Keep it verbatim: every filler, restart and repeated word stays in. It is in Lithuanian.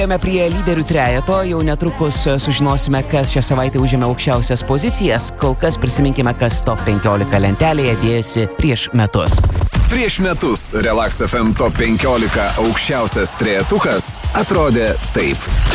Prie lyderių trejeto jau netrukus sužinosime, kas šią savaitę užėmė aukščiausias pozicijas. Kol kas prisiminkime, kas top penkiolika lentelėje dėjosi prieš metus. Prieš metus Relax F M top penkiolika aukščiausias trejetukas atrodė taip.